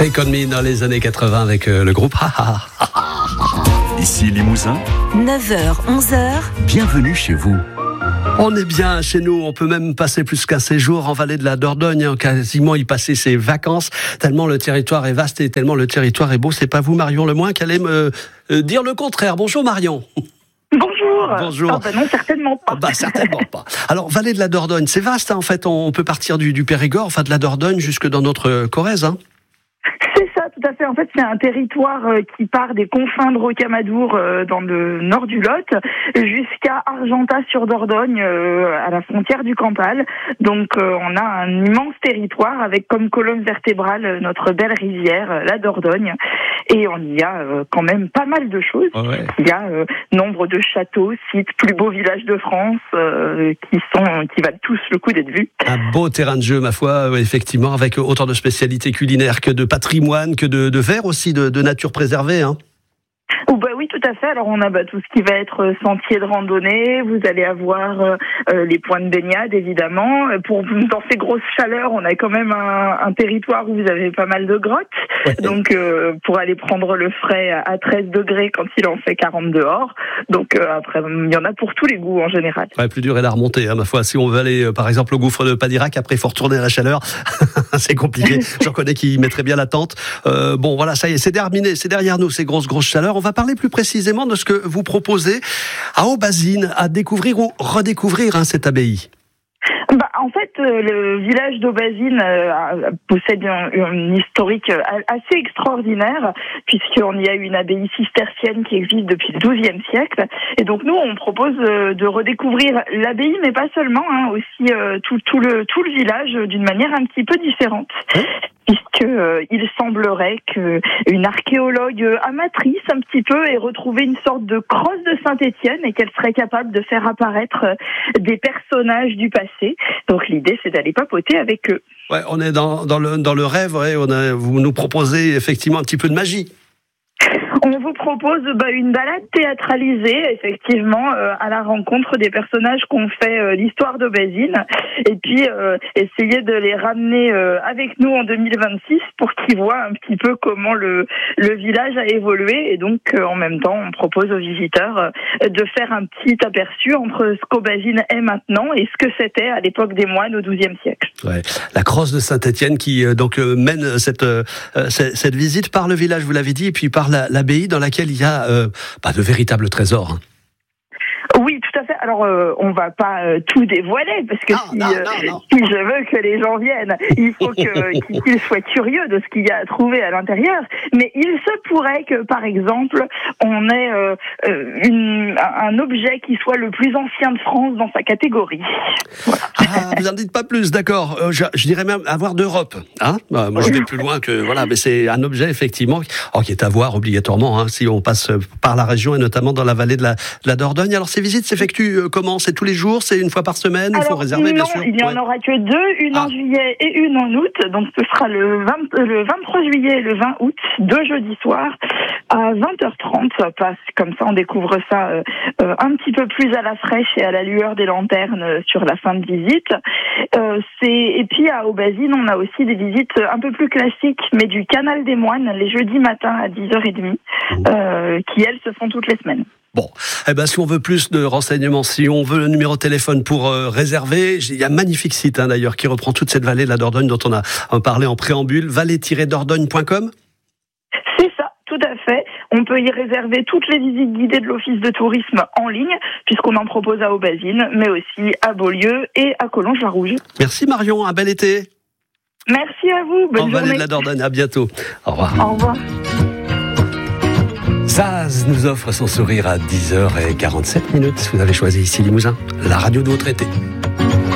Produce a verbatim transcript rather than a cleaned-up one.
Take On Me dans les années quatre-vingts avec euh, le groupe Haha. Ici Limousin, neuf heures, onze heures. Bienvenue chez vous. On est bien chez nous, on peut même passer plus qu'un séjour en vallée de la Dordogne, hein, quasiment y passer ses vacances, tellement le territoire est vaste et tellement le territoire est beau. C'est pas vous, Marion Lemoin, qui allez me euh, dire le contraire. Bonjour Marion. Bonjour. Bonjour. Oh bah non, certainement pas. Bah, certainement pas. Alors, vallée de la Dordogne, c'est vaste, hein, en fait. On peut partir du, du Périgord, enfin de la Dordogne, jusque dans notre Corrèze. Hein. C'est ça, tout à fait. En fait, c'est un territoire euh, qui part des confins de Rocamadour, euh, dans le nord du Lot, jusqu'à Argentat-sur-Dordogne, euh, à la frontière du Cantal. Donc, euh, on a un immense territoire avec comme colonne vertébrale euh, notre belle rivière, euh, la Dordogne. Et on y a euh, quand même pas mal de choses. Oh ouais. Il y a euh, nombre de châteaux, sites, plus beaux villages de France, euh, qui sont, qui valent tous le coup d'être vus. Un beau terrain de jeu, ma foi, euh, effectivement, avec autant de spécialités culinaires que de patrimoine, que de, de verre aussi, de, de nature préservée. Hein. Oh bah oui, tout à fait. Alors on a bah, tout ce qui va être sentier de randonnée. Vous allez avoir euh, euh, les points de baignade, évidemment. Pour dans ces grosses chaleurs, on a quand même un, un territoire où vous avez pas mal de grottes. Ouais. Donc euh, pour aller prendre le frais à treize degrés quand il en fait quarante dehors. Donc euh, après, il y en a pour tous les goûts en général. Ouais, plus dur est la remontée, hein, ma foi. Si on veut aller, euh, par exemple, au gouffre de Padirac, après il faut retourner à la chaleur. C'est compliqué. J'en connais qui mettraient bien la tente. Euh, bon, voilà, ça y est, c'est terminé, c'est derrière nous ces grosses grosses chaleurs. On va parler plus précisément de ce que vous proposez à Aubazine, à découvrir ou redécouvrir hein, cette abbaye. Bah, en fait, euh, le village d'Aubazine euh, possède un, un historique assez extraordinaire, puisqu'on y a une abbaye cistercienne qui existe depuis le douzième siècle. Et donc nous, on propose euh, de redécouvrir l'abbaye, mais pas seulement, hein, aussi euh, tout, tout, le, tout le village d'une manière un petit peu différente. Hein puisque euh, il semblerait qu'une archéologue amatrice un petit peu ait retrouvé une sorte de crosse de Saint-Étienne et qu'elle serait capable de faire apparaître euh, des personnages du passé. Donc l'idée, c'est d'aller papoter avec eux. Ouais, on est dans, dans, le, dans le rêve, ouais, on a, vous nous proposez effectivement un petit peu de magie. On vous propose bah, une balade théâtralisée, effectivement, euh, à la rencontre des personnages qu'ont fait euh, l'histoire d'Aubazine, et puis euh, essayer de les ramener euh, avec nous en deux mille vingt-six pour qu'ils voient un petit peu comment le, le village a évolué, et donc euh, en même temps, on propose aux visiteurs euh, de faire un petit aperçu entre ce qu'Aubazine est maintenant et ce que c'était à l'époque des moines au douzième siècle. Ouais. La crosse de Saint-Étienne qui euh, donc euh, mène cette, euh, cette cette visite par le village, vous l'avez dit, et puis par la, l'abbaye dans laquelle il y a euh, bah, de véritables trésors. Hein. Oui, tout à fait. Alors, euh, on va pas euh, tout dévoiler, parce que non, si, non, euh, non, non. si je veux que les gens viennent, il faut que, qu'ils soient curieux de ce qu'il y a à trouver à l'intérieur. Mais il se pourrait que, par exemple, on ait euh, une, un objet qui soit le plus ancien de France dans sa catégorie. Voilà. Ah, vous en dites pas plus, d'accord. Euh, je, je dirais même avoir d'Europe. Hein bah, moi, je vais plus loin que voilà, mais c'est un objet effectivement oh, qui est à voir obligatoirement hein, si on passe par la région et notamment dans la vallée de la, de la Dordogne. Alors ces visites s'effectuent euh, comment ? C'est tous les jours ? C'est une fois par semaine ? Alors, il faut réserver, non, bien sûr. Il n'y en ouais. aura que deux, une ah. en juillet et une en août. Donc ce sera le, vingt, le vingt-trois juillet et le vingt août, deux jeudis soirs, à vingt heures trente. Ça passe comme ça, on découvre ça euh, euh, un petit peu plus à la fraîche et à la lueur des lanternes euh, sur la fin de visite. Euh, c'est, et puis à Aubazine, on a aussi des visites un peu plus classiques, mais du canal des moines, les jeudis matins à dix heures trente, euh, qui elles se font toutes les semaines. Bon, eh ben, si on veut plus de renseignements, si on veut le numéro de téléphone pour euh, réserver, il y a un magnifique site hein, d'ailleurs qui reprend toute cette vallée de la Dordogne dont on a parlé en préambule, vallée tiret dordogne point com. C'est ça, tout à fait. On peut y réserver toutes les visites guidées de l'Office de tourisme en ligne, puisqu'on en propose à Aubazine, mais aussi à Beaulieu et à Collonges-la-Rouge. Merci Marion, un bel été. Merci à vous, bonne en journée. Vallée de la Dordogne, à bientôt. Au revoir. Au revoir. Zaz nous offre son sourire à dix heures quarante-sept minutes. Vous avez choisi ici Limousin, la radio de votre été.